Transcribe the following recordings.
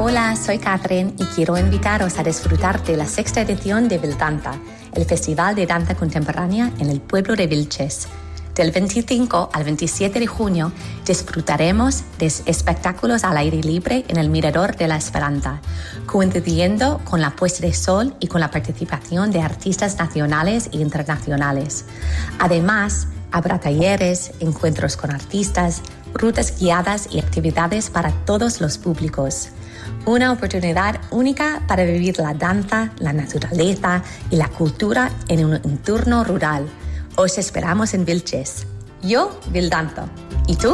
Hola, soy Catherine y quiero invitaros a disfrutar de la 6ª edición de Vildanza, el Festival de Danza Contemporánea en el pueblo de Vilches. Del 25 al 27 de junio disfrutaremos de espectáculos al aire libre en el Mirador de la Esperanza, coincidiendo con la puesta de sol y con la participación de artistas nacionales e internacionales. Además, habrá talleres, encuentros con artistas, rutas guiadas y actividades para todos los públicos. Una oportunidad única para vivir la danza, la naturaleza y la cultura en un entorno rural. Os esperamos en Vilches. Yo, Vildanza. ¿Y tú?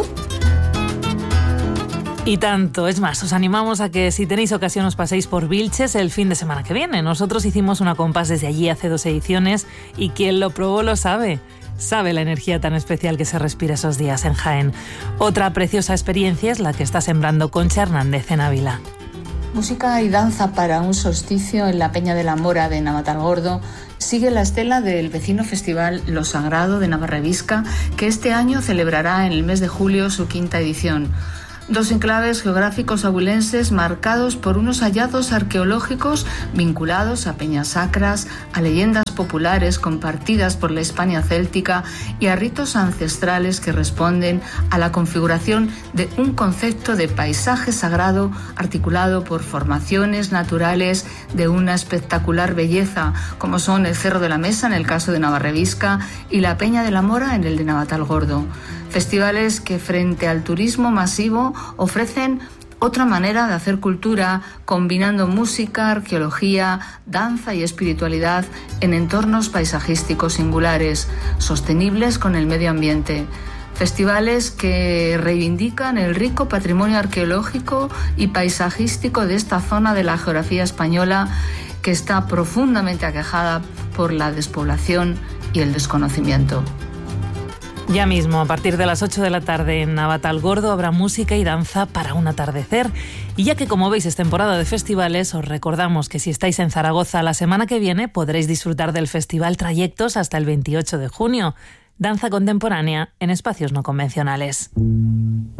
Y tanto, es más, os animamos a que si tenéis ocasión os paséis por Vilches el fin de semana que viene. Nosotros hicimos una compás desde allí hace 2 ediciones y quien lo probó lo sabe. Sabe la energía tan especial que se respira esos días en Jaén. Otra preciosa experiencia es la que está sembrando Concha Hernández en Ávila. Música y danza para un solsticio en la Peña de la Mora de Navatalgordo sigue la estela del vecino festival Lo Sagrado de Navarrevisca, que este año celebrará en el mes de julio su 5ª edición. 2 enclaves geográficos abulenses marcados por unos hallazgos arqueológicos vinculados a peñas sacras, a leyendas populares compartidas por la Hispania céltica y a ritos ancestrales que responden a la configuración de un concepto de paisaje sagrado articulado por formaciones naturales de una espectacular belleza, como son el Cerro de la Mesa en el caso de Navarrevisca y la Peña de la Mora en el de Navatalgordo. Festivales que frente al turismo masivo ofrecen otra manera de hacer cultura, combinando música, arqueología, danza y espiritualidad en entornos paisajísticos singulares, sostenibles con el medio ambiente. Festivales que reivindican el rico patrimonio arqueológico y paisajístico de esta zona de la geografía española que está profundamente aquejada por la despoblación y el desconocimiento. Ya mismo, a partir de las 8 de la tarde en Navatalgordo habrá música y danza para un atardecer. Y ya que, como veis, es temporada de festivales, os recordamos que si estáis en Zaragoza la semana que viene podréis disfrutar del Festival Trayectos hasta el 28 de junio. Danza contemporánea en espacios no convencionales.